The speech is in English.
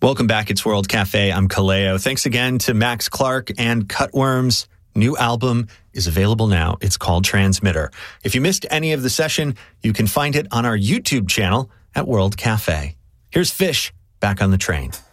Welcome back. It's World Cafe. I'm Kaleo. Thanks again to Max Clark and Cutworms. New album is available now. It's called Transmitter. If you missed any of the session, you can find it on our YouTube channel at World Cafe. Here's Fish back on the train.